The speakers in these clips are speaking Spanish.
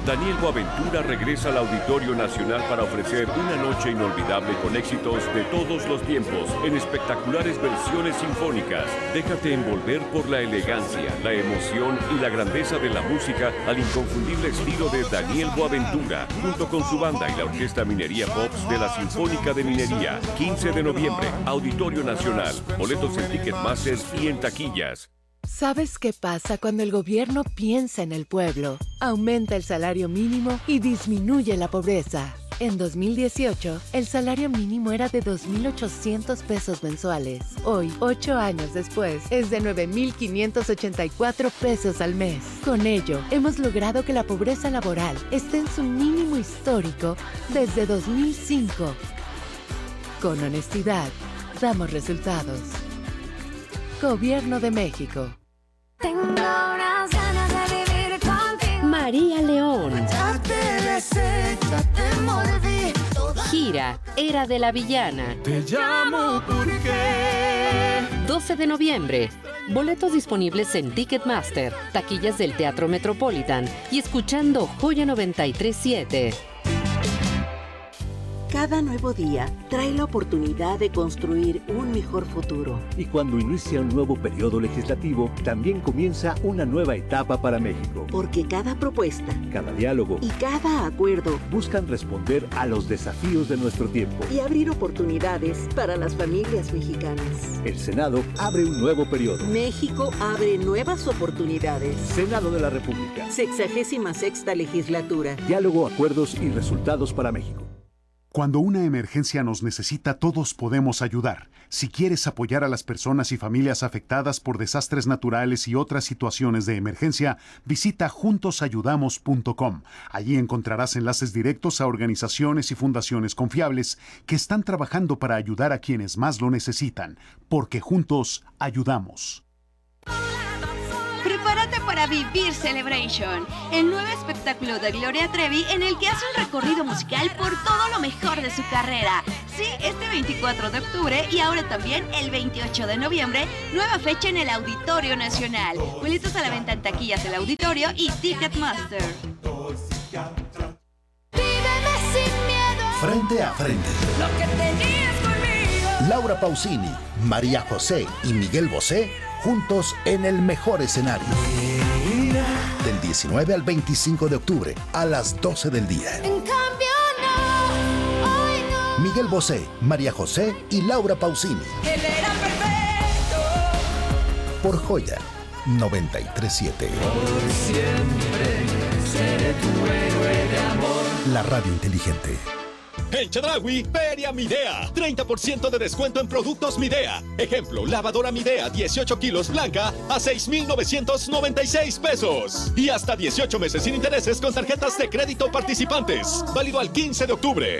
Daniel Boaventura regresa al Auditorio Nacional para ofrecer una noche inolvidable con éxitos de todos los tiempos en espectaculares versiones sinfónicas. Déjate envolver por la elegancia, la emoción y la grandeza de la música al inconfundible estilo de Daniel Boaventura, junto con su banda y la Orquesta Minería Pops de la Sinfónica de Minería. 15 de noviembre, Auditorio Nacional. Boletos en Ticketmaster y en taquillas. ¿Sabes qué pasa cuando el gobierno piensa en el pueblo? Aumenta el salario mínimo y disminuye la pobreza. En 2018, el salario mínimo era de 2.800 pesos mensuales. Hoy, 8 años después, es de 9.584 pesos al mes. Con ello, hemos logrado que la pobreza laboral esté en su mínimo histórico desde 2005. Con honestidad, damos resultados. Gobierno de México. Tengo unas ganas de vivir contigo. María León. Ya te besé, ya te mordí. Gira Era de la Villana. Te llamo porque 12 de noviembre. Boletos disponibles en Ticketmaster, taquillas del Teatro Metropolitan y escuchando Joya 93.7. Cada nuevo día trae la oportunidad de construir un mejor futuro. Y cuando inicia un nuevo periodo legislativo, también comienza una nueva etapa para México. Porque cada propuesta, cada diálogo y cada acuerdo buscan responder a los desafíos de nuestro tiempo y abrir oportunidades para las familias mexicanas. El Senado abre un nuevo periodo. México abre nuevas oportunidades. Senado de la República. 66ª legislatura. Diálogo, acuerdos y resultados para México. Cuando una emergencia nos necesita, todos podemos ayudar. Si quieres apoyar a las personas y familias afectadas por desastres naturales y otras situaciones de emergencia, visita juntosayudamos.com. Allí encontrarás enlaces directos a organizaciones y fundaciones confiables que están trabajando para ayudar a quienes más lo necesitan, porque juntos ayudamos. Prepárate para vivir Celebration, el nuevo espectáculo de Gloria Trevi en el que hace un recorrido musical por todo lo mejor de su carrera. Sí, este 24 de octubre y ahora también el 28 de noviembre, nueva fecha en el Auditorio Nacional. Boletos a la venta en taquillas del auditorio y Ticketmaster. Víveme sin miedo. Frente a frente. Lo que tenías conmigo. Laura Pausini, María José y Miguel Bosé juntos en el mejor escenario. Del 19 al 25 de octubre a las 12 del día. En cambio no, hoy no. Miguel Bosé, María José y Laura Pausini. Él era perfecto. Por Joya 93.7. por siempre seré tu héroe de amor. La radio inteligente. En Chedraui, Feria Midea. 30% de descuento en productos Midea. Ejemplo, lavadora Midea 18 kilos blanca a 6,996 pesos. Y hasta 18 meses sin intereses con tarjetas de crédito participantes. Válido al 15 de octubre.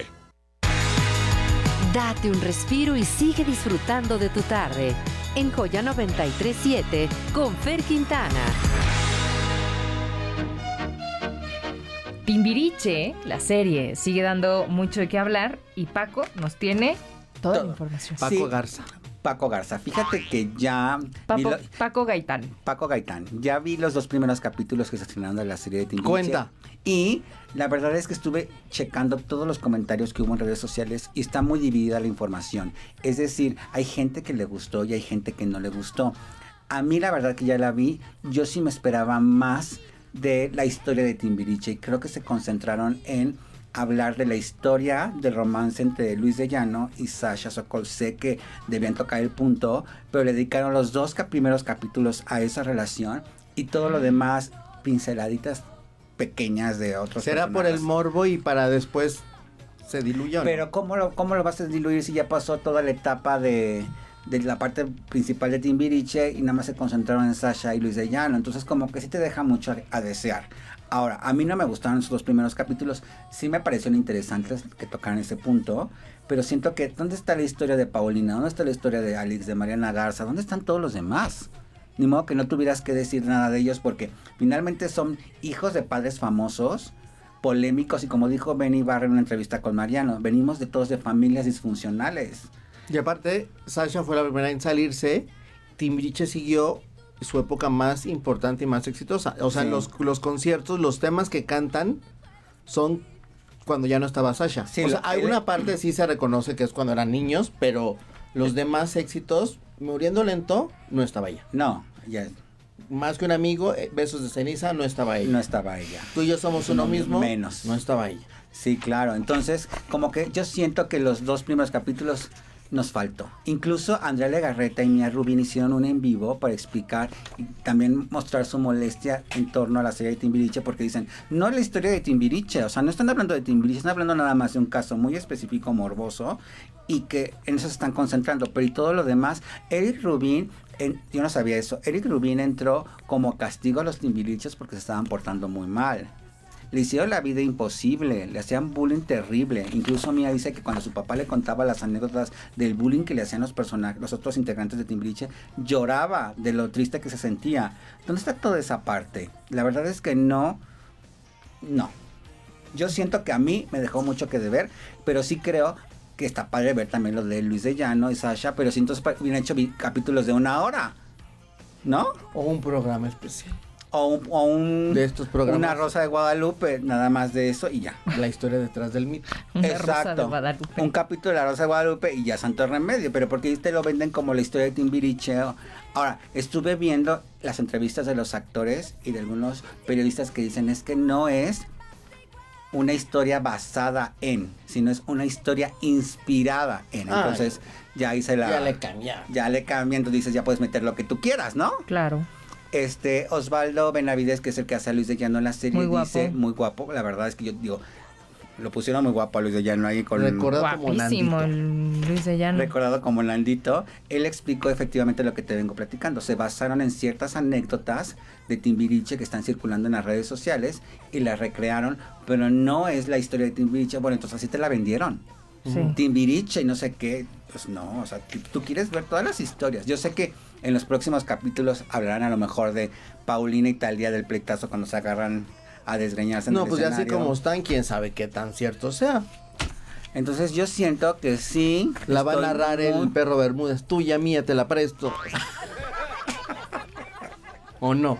Date un respiro y sigue disfrutando de tu tarde. En Joya 93.7 con Fer Quintana. Timbiriche, la serie, sigue dando mucho de qué hablar y Paco nos tiene toda la información. Paco Garza. Fíjate que ya... Paco Gaitán. Paco Gaitán. Ya vi los 2 primeros capítulos que se estrenaron de la serie de Timbiriche. Cuenta. Y la verdad es que estuve checando todos los comentarios que hubo en redes sociales y está muy dividida la información. Es decir, hay gente que le gustó y hay gente que no le gustó. A mí la verdad que ya la vi, yo sí me esperaba más de la historia de Timbiriche y creo que se concentraron en hablar de la historia del romance entre Luis de Llano y Sasha Sokol. Sé que debían tocar el punto, pero le dedicaron los 2 primeros capítulos a esa relación y todo lo demás pinceladitas pequeñas de otros ¿Será personajes. por el morbo y para después se diluyó? Pero ¿cómo lo vas a diluir si ya pasó toda la etapa de la parte principal de Timbiriche y nada más se concentraron en Sasha y Luis de Llano? Entonces como que sí te deja mucho a desear. Ahora, a mí no me gustaron esos 2 primeros capítulos, sí me parecieron interesantes que tocaran ese punto, pero siento que ¿dónde está la historia de Paulina? ¿Dónde está la historia de Alex, de Mariana Garza? ¿Dónde están todos los demás? Ni modo que no tuvieras que decir nada de ellos porque finalmente son hijos de padres famosos, polémicos y como dijo Benny Barra en una entrevista con Mariano, venimos de todos de familias disfuncionales. Y aparte, Sasha fue la primera en salirse, Timbiriche siguió su época más importante y más exitosa. O sea, sí. los conciertos, los temas que cantan son cuando ya no estaba Sasha. Sí, o sea, alguna parte sí se reconoce que es cuando eran niños, pero los demás éxitos, Muriendo Lento, no estaba ella. No, ya. Más que un amigo, Besos de Ceniza, no estaba ella. No estaba ella. Tú y yo somos uno mismo. Menos. No estaba ella. Sí, claro. Entonces, como que yo siento que los 2 primeros capítulos nos faltó. Incluso Andrea Legarreta y Mía Rubin hicieron un en vivo para explicar y también mostrar su molestia en torno a la serie de Timbiriche, porque dicen, no es la historia de Timbiriche, o sea, no están hablando de Timbiriche, están hablando nada más de un caso muy específico, morboso, y que en eso se están concentrando, pero y todo lo demás, Eric Rubin, yo no sabía eso, Eric Rubin entró como castigo a los Timbiriches porque se estaban portando muy mal. Le hicieron la vida imposible, le hacían bullying terrible. Incluso Mía dice que cuando su papá le contaba las anécdotas del bullying que le hacían los personajes, los otros integrantes de Timbiriche, lloraba de lo triste que se sentía. ¿Dónde está toda esa parte? La verdad es que no. Yo siento que a mí me dejó mucho que deber, pero sí creo que está padre ver también lo de Luis de Llano y Sasha, pero si entonces hubieran hecho capítulos de 1 hora, ¿no? O un programa especial. O un de estos programas. Una Rosa de Guadalupe, nada más de eso y ya. La historia detrás del mito. Rosa de Guadalupe. Un capítulo de la Rosa de Guadalupe y ya Santo Remedio, pero porque te lo venden como la historia de Timbiriche. Ahora, estuve viendo las entrevistas de los actores y de algunos periodistas que dicen es que no es una historia basada en, sino es una historia inspirada en. Entonces, ya hice la... Ya le cambia. Ya le cambia, entonces dices, ya puedes meter lo que tú quieras, ¿no? Claro. Osvaldo Benavides, que es el que hace a Luis de Llano en la serie, muy dice, guapo. Muy guapo, la verdad es que yo digo, lo pusieron muy guapo a Luis de Llano ahí con... Guapísimo el Luis de Llano. Recordado como Nandito. Él explicó efectivamente lo que te vengo platicando. Se basaron en ciertas anécdotas de Timbiriche que están circulando en las redes sociales y las recrearon, pero no es la historia de Timbiriche. Bueno, entonces así te la vendieron. Sí. Timbiriche y no sé qué. Pues no, o sea, tú quieres ver todas las historias. Yo sé que en los próximos capítulos hablarán a lo mejor de Paulina y Talía del pleitazo cuando se agarran a desgreñarse en el pues escenario. ya así como están, quién sabe qué tan cierto sea. Entonces yo siento que sí. La va a narrar el perro Bermúdez. Tuya, mía, te la presto. ¿O no?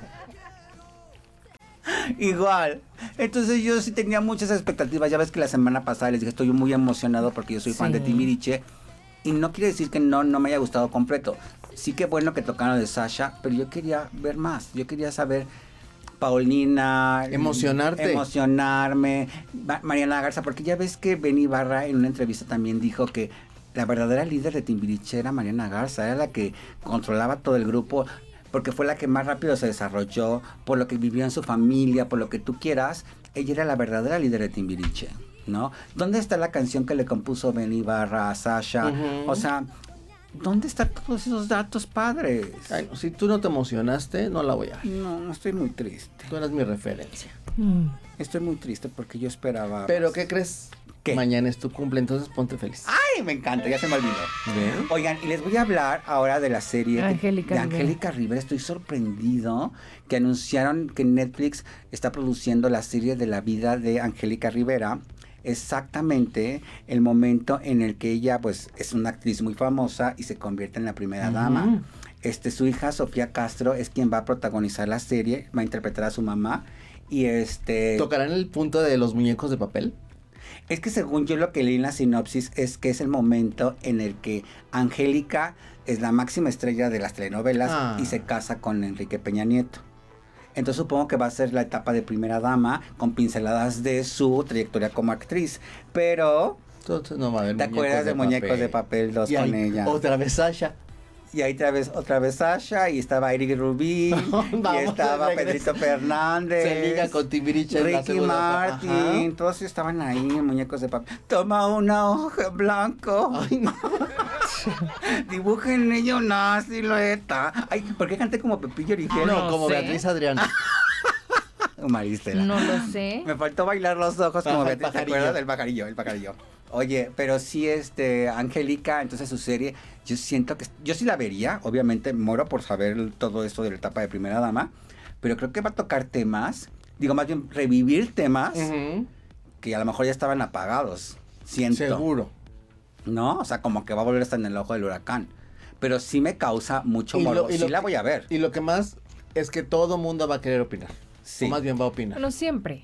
Igual. Entonces yo sí tenía muchas expectativas. Ya ves que la semana pasada les dije, estoy muy emocionado porque yo soy fan de Timbiriche. Y no quiere decir que no me haya gustado completo. Sí que bueno que tocaron de Sasha, pero yo quería ver más. Yo quería saber Paulina. Emocionarme. Mariana Garza, porque ya ves que Ben Ibarra en una entrevista también dijo que la verdadera líder de Timbiriche era Mariana Garza. Era la que controlaba todo el grupo, porque fue la que más rápido se desarrolló, por lo que vivió en su familia, por lo que tú quieras. Ella era la verdadera líder de Timbiriche, ¿no? ¿Dónde está la canción que le compuso Ben Ibarra a Sasha? O sea, ¿dónde están todos esos datos padres? Ay, no, si tú no te emocionaste, no la voy a ver. No, estoy muy triste. Tú eres mi referencia. Estoy muy triste porque yo esperaba... ¿Pero qué crees? ¿Qué? Mañana es tu cumple, entonces ponte feliz. ¡Ay, me encanta! Ya se me olvidó. ¿Ven? Oigan, y les voy a hablar ahora de la serie de Angélica Rivera. Estoy sorprendido que anunciaron que Netflix está produciendo la serie de la vida de Angélica Rivera. Exactamente el momento en el que ella pues es una actriz muy famosa y se convierte en la primera dama. Su hija Sofía Castro es quien va a protagonizar la serie, va a interpretar a su mamá y ¿Tocarán el punto de los muñecos de papel? Es que según yo lo que leí en la sinopsis es que es el momento en el que Angélica es la máxima estrella de las telenovelas y se casa con Enrique Peña Nieto. Entonces supongo que va a ser la etapa de primera dama con pinceladas de su trayectoria como actriz. Pero... Entonces no va a haber ¿te acuerdas de Muñecos de Papel 2 con ella? Otra vez Sasha. Y ahí otra vez Sasha, y estaba Eric Rubin, y estaba Pedrito Fernández. Se liga con Timbiriche. Ricky Martin, todos estaban ahí en Muñecos de Papel. Toma una hoja en blanco. Ay, no. Dibujen en ella una silueta. Ay, ¿por qué canté como Pepillo Origel? No, como Beatriz Adriana. Maristela. No lo sé. Me faltó bailar los ojos como Beatriz, ¿te acuerdas del pajarillo? El pajarillo. Oye, pero sí, Angélica, entonces su serie, yo siento que, yo sí la vería, obviamente muero por saber todo esto de la etapa de primera dama, pero creo que va a tocar temas, más bien revivir temas que a lo mejor ya estaban apagados, siento. Seguro. ¿No? O sea, como que va a volver a estar en el ojo del huracán, pero sí me causa mucho morbo, sí la voy a ver. Y lo que más es que todo mundo va a querer opinar. Sí. O más bien va a opinar. Bueno, siempre.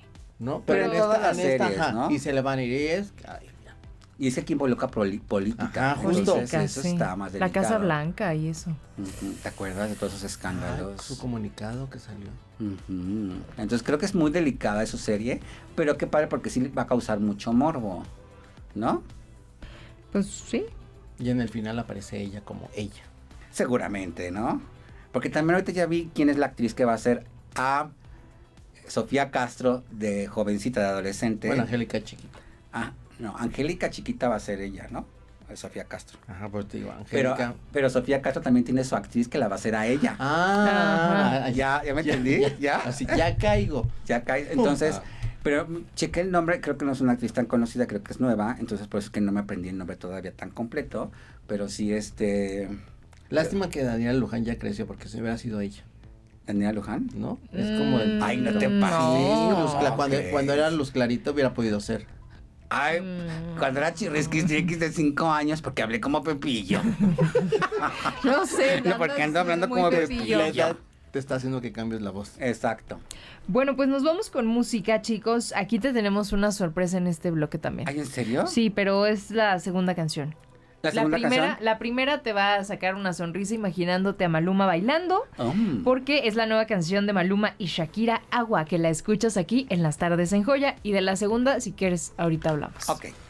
¿no? Pero en todas las series, ajá, ¿no? y se le van a ir y es... Y ese que involucra política. Ajá, justo. Entonces, eso está más delicado. La Casa Blanca y eso. ¿Te acuerdas de todos esos escándalos? Su comunicado que salió. Entonces creo que es muy delicada esa serie, pero qué padre porque sí va a causar mucho morbo, ¿no? Pues sí. Y en el final aparece ella como ella. Seguramente, ¿no? Porque también ahorita ya vi quién es la actriz que va a ser a Sofía Castro de jovencita, de adolescente. Bueno, Angélica chiquita. No, Angélica chiquita va a ser ella, ¿no? Sofía Castro. Ajá, pues te digo, Angélica. Pero Sofía Castro también tiene su actriz que la va a hacer a ella. ¿Ya me entendí? ¿Ya? Así, ya caigo. Ya caigo. Entonces, pero chequé el nombre, creo que no es una actriz tan conocida, creo que es nueva, entonces por eso es que no me aprendí el nombre todavía tan completo, pero sí Lástima que Daniela Luján ya creció porque si hubiera sido ella. ¿Daniela Luján? ¿No? Es como el... Ay, no te pases. Cuando era Luz Clarito hubiera podido ser. Ay, cuando era Chirrisquis X de 5 años, porque hablé como Pepillo. No sé. No, porque ando hablando como Pepillo. La edad te está haciendo que cambies la voz. Exacto. Bueno, pues nos vamos con música, chicos. Aquí te tenemos una sorpresa en este bloque también. ¿Ay, en serio? Sí, pero es la segunda canción. ¿Canción? La primera te va a sacar una sonrisa imaginándote a Maluma bailando, porque es la nueva canción de Maluma y Shakira, Agua, que la escuchas aquí en Las Tardes en Joya. Y de la segunda, si quieres, ahorita hablamos. Ok.